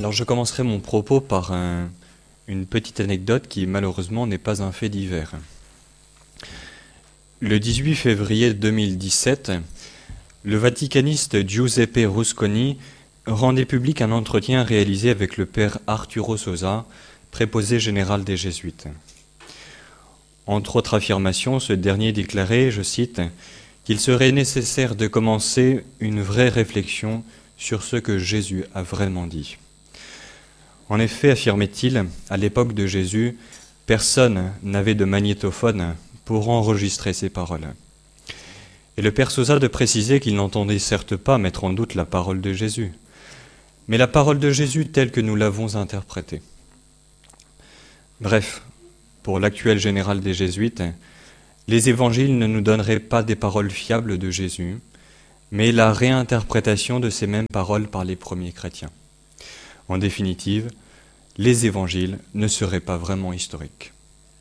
Alors je commencerai mon propos par une petite anecdote qui malheureusement n'est pas un fait divers. Le 18 février 2017, le vaticaniste Giuseppe Rusconi rendait public un entretien réalisé avec le père Arturo Sosa, préposé général des Jésuites. Entre autres affirmations, ce dernier déclarait, je cite, qu'il serait nécessaire de commencer une vraie réflexion sur ce que Jésus a vraiment dit. En effet, affirmait-il, à l'époque de Jésus, personne n'avait de magnétophone pour enregistrer ses paroles. Et le père Sosa de préciser qu'il n'entendait certes pas mettre en doute la parole de Jésus, mais la parole de Jésus telle que nous l'avons interprétée. Bref, pour l'actuel général des Jésuites, les évangiles ne nous donneraient pas des paroles fiables de Jésus, mais la réinterprétation de ces mêmes paroles par les premiers chrétiens. En définitive, les évangiles ne seraient pas vraiment historiques.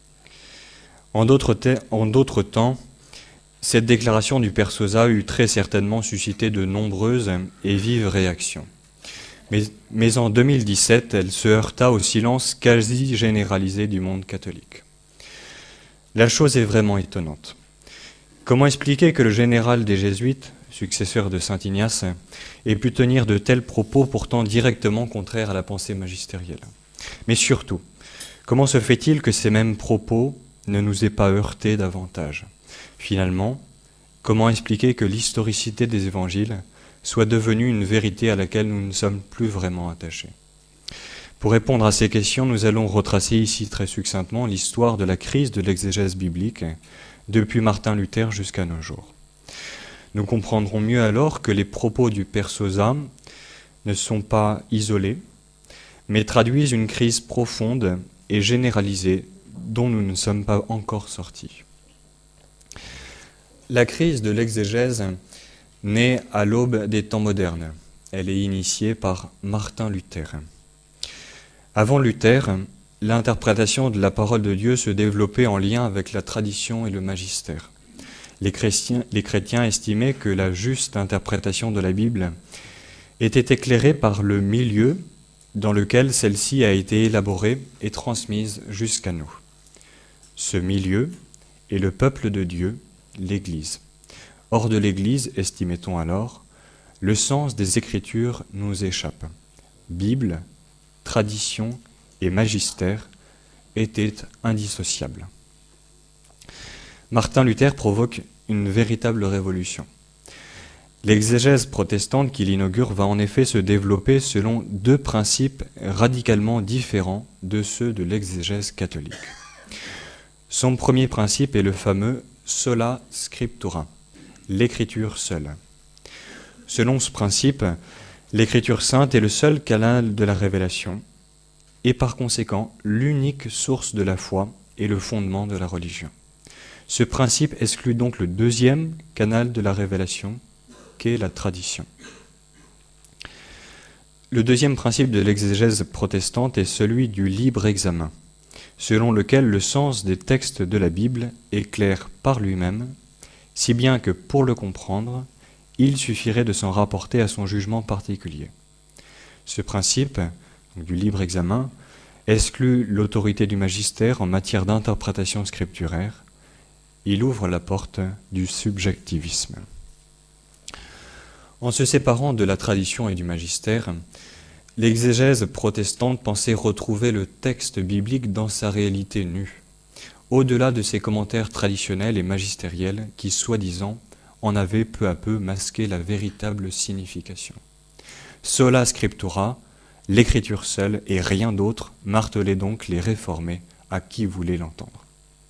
En d'autres temps, cette déclaration du père Sosa eut très certainement suscité de nombreuses et vives réactions. Mais en 2017, elle se heurta au silence quasi généralisé du monde catholique. La chose est vraiment étonnante. Comment expliquer que le général des Jésuites, successeur de saint Ignace, ait pu tenir de tels propos pourtant directement contraires à la pensée magistérielle? Mais surtout, comment se fait-il que ces mêmes propos ne nous aient pas heurtés davantage? Finalement, comment expliquer que l'historicité des évangiles soit devenue une vérité à laquelle nous ne sommes plus vraiment attachés? Pour répondre à ces questions, nous allons retracer ici très succinctement l'histoire de la crise de l'exégèse biblique depuis Martin Luther jusqu'à nos jours. Nous comprendrons mieux alors que les propos du père Sosa ne sont pas isolés, mais traduisent une crise profonde et généralisée dont nous ne sommes pas encore sortis. La crise de l'exégèse naît à l'aube des temps modernes. Elle est initiée par Martin Luther. Avant Luther, l'interprétation de la parole de Dieu se développait en lien avec la tradition et le magistère. Les chrétiens estimaient que la juste interprétation de la Bible était éclairée par le milieu dans lequel celle-ci a été élaborée et transmise jusqu'à nous. Ce milieu est le peuple de Dieu, l'Église. Hors de l'Église, estimait-on alors, le sens des Écritures nous échappe. Bible, tradition et magistère étaient indissociables. Martin Luther provoque une véritable révolution. L'exégèse protestante qu'il inaugure va en effet se développer selon deux principes radicalement différents de ceux de l'exégèse catholique. Son premier principe est le fameux sola scriptura, l'écriture seule. Selon ce principe, l'écriture sainte est le seul canal de la révélation et par conséquent l'unique source de la foi et le fondement de la religion. Ce principe exclut donc le deuxième canal de la révélation, qu'est la tradition. Le deuxième principe de l'exégèse protestante est celui du libre examen, selon lequel le sens des textes de la Bible est clair par lui-même, si bien que pour le comprendre, il suffirait de s'en rapporter à son jugement particulier. Ce principe, donc du libre examen, exclut l'autorité du magistère en matière d'interprétation scripturaire. Il ouvre la porte du subjectivisme. En se séparant de la tradition et du magistère, l'exégèse protestante pensait retrouver le texte biblique dans sa réalité nue, au-delà de ses commentaires traditionnels et magistériels qui, soi-disant, en avaient peu à peu masqué la véritable signification. Sola scriptura, l'écriture seule et rien d'autre, martelaient donc les réformés à qui voulaient l'entendre.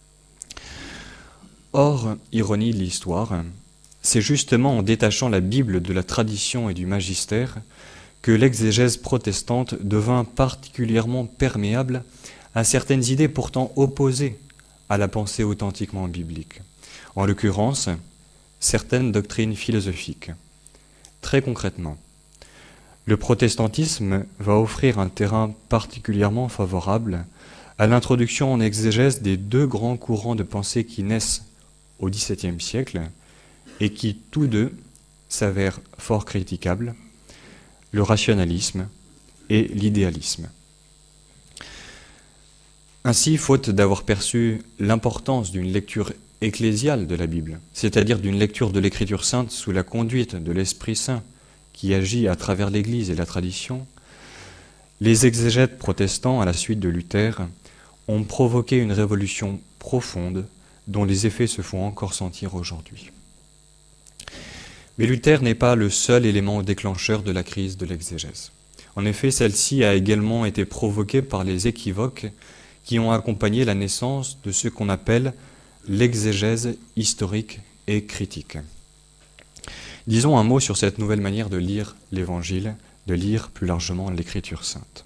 Or, ironie de l'histoire, c'est justement en détachant la Bible de la tradition et du magistère que l'exégèse protestante devint particulièrement perméable à certaines idées pourtant opposées à la pensée authentiquement biblique, en l'occurrence certaines doctrines philosophiques. Très concrètement, le protestantisme va offrir un terrain particulièrement favorable à l'introduction en exégèse des deux grands courants de pensée qui naissent au XVIIe siècle et qui, tous deux, s'avèrent fort critiquables, le rationalisme et l'idéalisme. Ainsi, faute d'avoir perçu l'importance d'une lecture ecclésiale de la Bible, c'est-à-dire d'une lecture de l'Écriture sainte sous la conduite de l'Esprit Saint qui agit à travers l'Église et la tradition, les exégètes protestants, à la suite de Luther, ont provoqué une révolution profonde dont les effets se font encore sentir aujourd'hui. Mais Luther n'est pas le seul élément déclencheur de la crise de l'exégèse. En effet, celle-ci a également été provoquée par les équivoques qui ont accompagné la naissance de ce qu'on appelle l'exégèse historique et critique. Disons un mot sur cette nouvelle manière de lire l'Évangile, de lire plus largement l'Écriture sainte.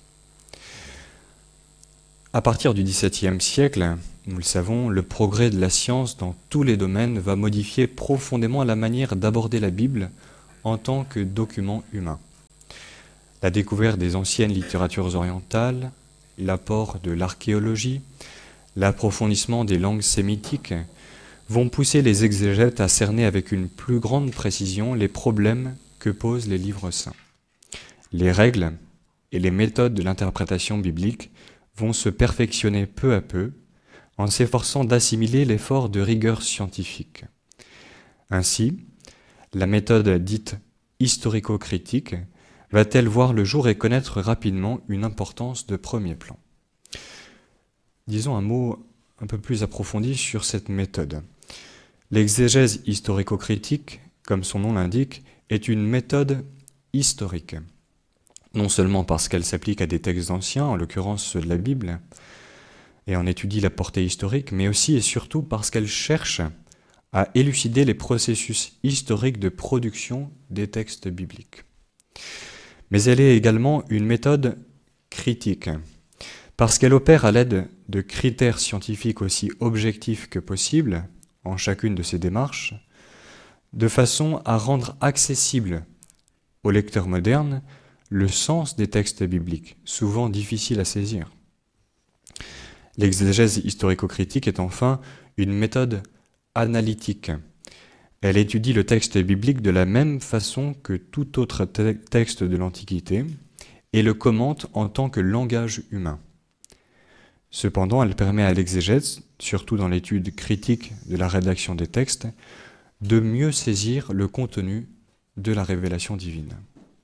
À partir du XVIIe siècle, nous le savons, le progrès de la science dans tous les domaines va modifier profondément la manière d'aborder la Bible en tant que document humain. La découverte des anciennes littératures orientales, l'apport de l'archéologie, l'approfondissement des langues sémitiques vont pousser les exégètes à cerner avec une plus grande précision les problèmes que posent les livres saints. Les règles et les méthodes de l'interprétation biblique vont se perfectionner peu à peu en s'efforçant d'assimiler l'effort de rigueur scientifique. Ainsi, la méthode dite historico-critique va-t-elle voir le jour et connaître rapidement une importance de premier plan. Disons un mot un peu plus approfondi sur cette méthode. L'exégèse historico-critique, comme son nom l'indique, est une méthode historique. Non seulement parce qu'elle s'applique à des textes anciens, en l'occurrence ceux de la Bible, et en étudie la portée historique, mais aussi et surtout parce qu'elle cherche à élucider les processus historiques de production des textes bibliques. Mais elle est également une méthode critique, parce qu'elle opère à l'aide de critères scientifiques aussi objectifs que possible, en chacune de ses démarches, de façon à rendre accessible aux lecteurs modernes le sens des textes bibliques, souvent difficiles à saisir. L'exégèse historico-critique est enfin une méthode analytique. Elle étudie le texte biblique de la même façon que tout autre texte de l'Antiquité et le commente en tant que langage humain. Cependant, elle permet à l'exégèse, surtout dans l'étude critique de la rédaction des textes, de mieux saisir le contenu de la révélation divine.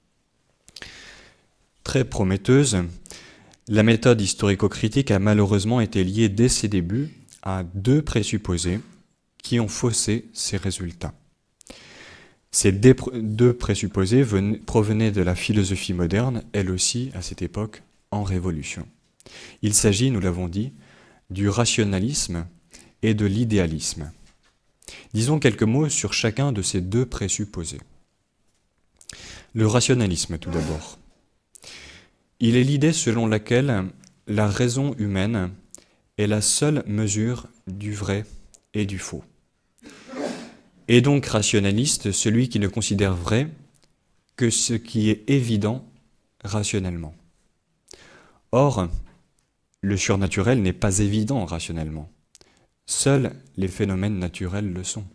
Très prometteuse, la méthode historico-critique a malheureusement été liée dès ses débuts à deux présupposés qui ont faussé ses résultats. Ces deux présupposés provenaient de la philosophie moderne, elle aussi, à cette époque, en révolution. Il s'agit, nous l'avons dit, du rationalisme et de l'idéalisme. Disons quelques mots sur chacun de ces deux présupposés. Le rationalisme, tout d'abord. Il est l'idée selon laquelle la raison humaine est la seule mesure du vrai et du faux. Et donc rationaliste, celui qui ne considère vrai que ce qui est évident rationnellement. Or, le surnaturel n'est pas évident rationnellement. Seuls les phénomènes naturels le sont.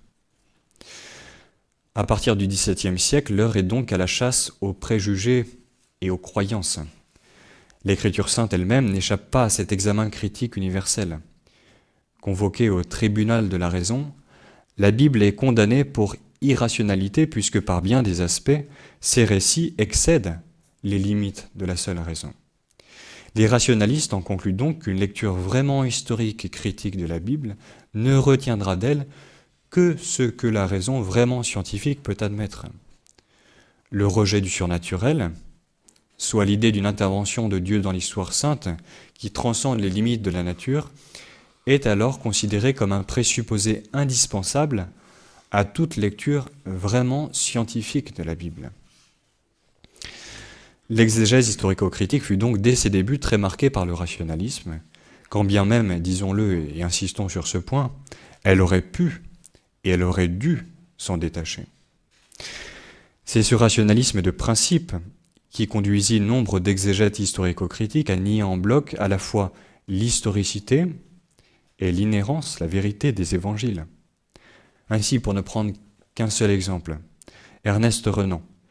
À partir du XVIIe siècle, l'heure est donc à la chasse aux préjugés et aux croyances. L'Écriture sainte elle-même n'échappe pas à cet examen critique universel. Convoquée au tribunal de la raison, la Bible est condamnée pour irrationalité puisque par bien des aspects, ces récits excèdent les limites de la seule raison. Les rationalistes en concluent donc qu'une lecture vraiment historique et critique de la Bible ne retiendra d'elle que ce que la raison vraiment scientifique peut admettre. Le rejet du surnaturel, soit l'idée d'une intervention de Dieu dans l'histoire sainte qui transcende les limites de la nature, est alors considéré comme un présupposé indispensable à toute lecture vraiment scientifique de la Bible. L'exégèse historico-critique fut donc dès ses débuts très marquée par le rationalisme, quand bien même, disons-le et insistons sur ce point, elle aurait pu et elle aurait dû s'en détacher. C'est ce rationalisme de principe qui conduisit nombre d'exégètes historico-critiques à nier en bloc à la fois l'historicité et l'inhérence, la vérité des évangiles. Ainsi, pour ne prendre qu'un seul exemple, Ernest Renan,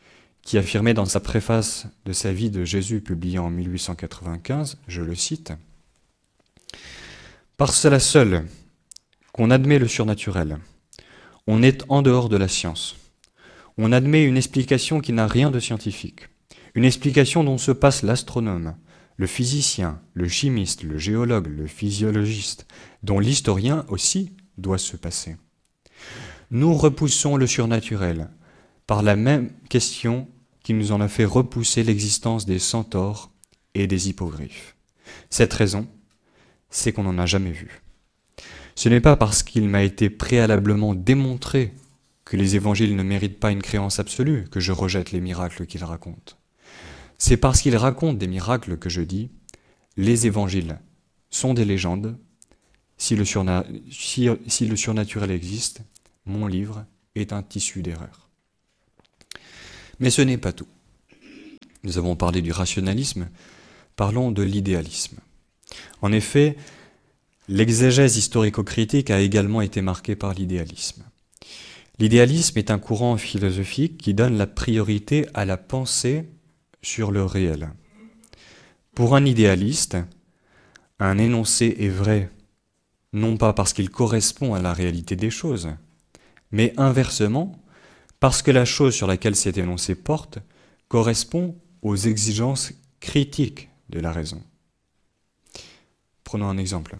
qui affirmait dans sa préface de sa vie de Jésus publiée en 1895, je le cite, « Par cela seul qu'on admet le surnaturel, on est en dehors de la science. On admet une explication qui n'a rien de scientifique, une explication dont se passe l'astronome, le physicien, le chimiste, le géologue, le physiologiste, dont l'historien aussi doit se passer. Nous repoussons le surnaturel par la même question qui nous en a fait repousser l'existence des centaures et des hippogriffes. Cette raison, c'est qu'on n'en a jamais vu. Ce n'est pas parce qu'il m'a été préalablement démontré que les évangiles ne méritent pas une créance absolue que je rejette les miracles qu'ils racontent. C'est parce qu'ils racontent des miracles que je dis « les évangiles sont des légendes, si le surnaturel existe, mon livre est un tissu d'erreurs. » Mais ce n'est pas tout. Nous avons parlé du rationalisme, parlons de l'idéalisme. En effet, l'exégèse historico-critique a également été marquée par l'idéalisme. L'idéalisme est un courant philosophique qui donne la priorité à la pensée sur le réel. Pour un idéaliste, un énoncé est vrai, non pas parce qu'il correspond à la réalité des choses, mais inversement, parce que la chose sur laquelle cet énoncé porte correspond aux exigences critiques de la raison. Prenons un exemple.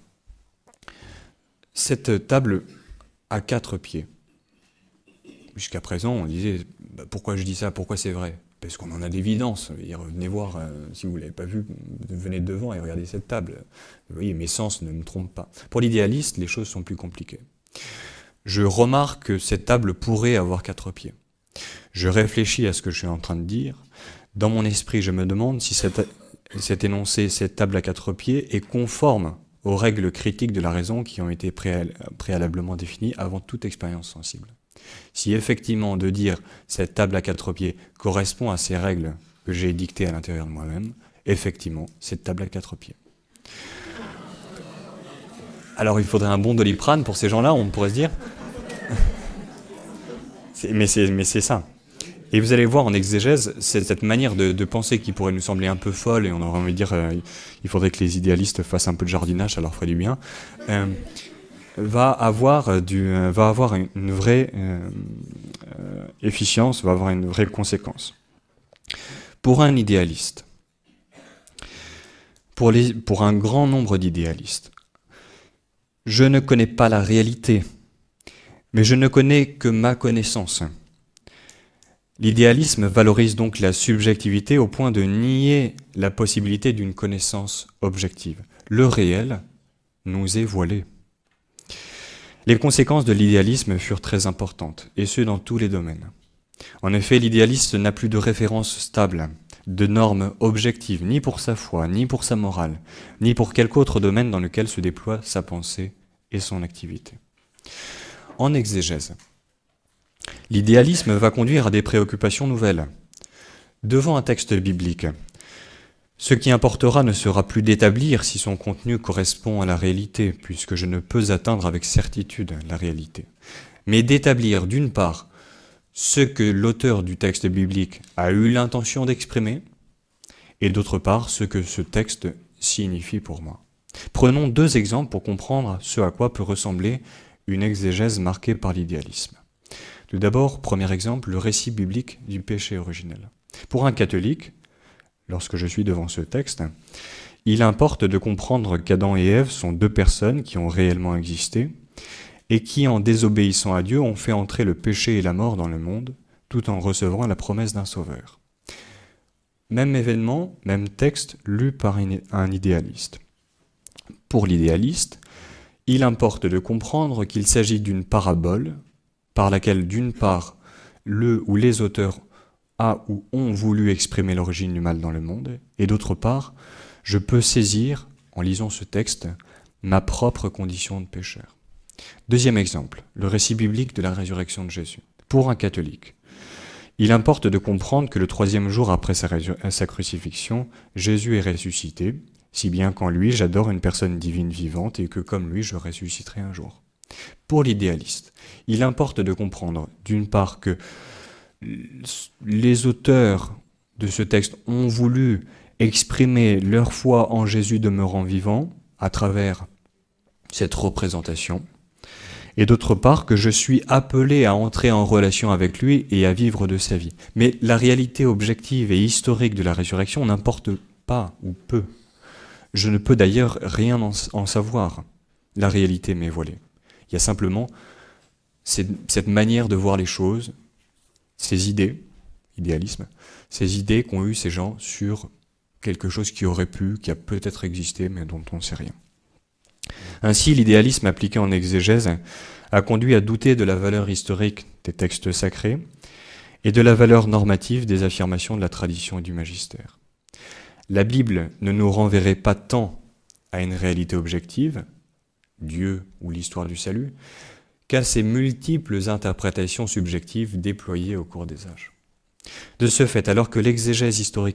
Cette table a 4 pieds. Jusqu'à présent, on disait pourquoi je dis ça, pourquoi c'est vrai? Parce qu'on en a d'évidence. Venez voir, si vous ne l'avez pas vu, venez devant et regardez cette table. Vous voyez, mes sens ne me trompent pas. Pour l'idéaliste, les choses sont plus compliquées. Je remarque que cette table pourrait avoir 4 pieds. Je réfléchis à ce que je suis en train de dire. Dans mon esprit, je me demande si cet énoncé, cette table à 4 pieds, est conforme aux règles critiques de la raison qui ont été préalablement définies avant toute expérience sensible. Si effectivement de dire cette table à 4 pieds correspond à ces règles que j'ai dictées à l'intérieur de moi-même, effectivement, cette table à 4 pieds. Alors il faudrait un bon Doliprane pour ces gens-là, on pourrait se dire. Mais c'est ça. Et vous allez voir en exégèse, cette manière de penser qui pourrait nous sembler un peu folle, et on aurait envie de dire il faudrait que les idéalistes fassent un peu de jardinage, ça leur ferait du bien, va avoir une vraie efficience, va avoir une vraie conséquence. Pour un idéaliste, pour un grand nombre d'idéalistes, je ne connais pas la réalité, mais je ne connais que ma connaissance. L'idéalisme valorise donc la subjectivité au point de nier la possibilité d'une connaissance objective. Le réel nous est voilé. Les conséquences de l'idéalisme furent très importantes, et ce dans tous les domaines. En effet, l'idéaliste n'a plus de référence stable, de normes objectives, ni pour sa foi, ni pour sa morale, ni pour quelque autre domaine dans lequel se déploie sa pensée et son activité. En exégèse, l'idéalisme va conduire à des préoccupations nouvelles. Devant un texte biblique, ce qui importera ne sera plus d'établir si son contenu correspond à la réalité, puisque je ne peux atteindre avec certitude la réalité, mais d'établir d'une part ce que l'auteur du texte biblique a eu l'intention d'exprimer, et d'autre part ce que ce texte signifie pour moi. Prenons 2 exemples pour comprendre ce à quoi peut ressembler une exégèse marquée par l'idéalisme. Tout d'abord, premier exemple, le récit biblique du péché originel. Pour un catholique, lorsque je suis devant ce texte, il importe de comprendre qu'Adam et Ève sont 2 personnes qui ont réellement existé et qui, en désobéissant à Dieu, ont fait entrer le péché et la mort dans le monde, tout en recevant la promesse d'un sauveur. Même événement, même texte, lu par un idéaliste. Pour l'idéaliste, il importe de comprendre qu'il s'agit d'une parabole par laquelle, d'une part, le ou les auteurs a ou ont voulu exprimer l'origine du mal dans le monde, et d'autre part, je peux saisir, en lisant ce texte, ma propre condition de pécheur. Deuxième exemple, le récit biblique de la résurrection de Jésus. Pour un catholique, il importe de comprendre que le 3e jour après sa crucifixion, Jésus est ressuscité, si bien qu'en lui j'adore une personne divine vivante et que comme lui je ressusciterai un jour. Pour l'idéaliste, il importe de comprendre d'une part que Les auteurs de ce texte ont voulu exprimer leur foi en Jésus demeurant vivant à travers cette représentation, et d'autre part que je suis appelé à entrer en relation avec lui et à vivre de sa vie. Mais la réalité objective et historique de la résurrection n'importe pas ou peu. Je ne peux d'ailleurs rien en savoir. La réalité m'est voilée. Il y a simplement cette manière de voir les choses, ces idées, idéalisme, ces idées qu'ont eues ces gens sur quelque chose qui aurait pu, qui a peut-être existé, mais dont on ne sait rien. Ainsi, l'idéalisme appliqué en exégèse a conduit à douter de la valeur historique des textes sacrés et de la valeur normative des affirmations de la tradition et du magistère. La Bible ne nous renverrait pas tant à une réalité objective, Dieu ou l'histoire du salut, qu'à ces multiples interprétations subjectives déployées au cours des âges. De ce fait, alors que l'exégèse historique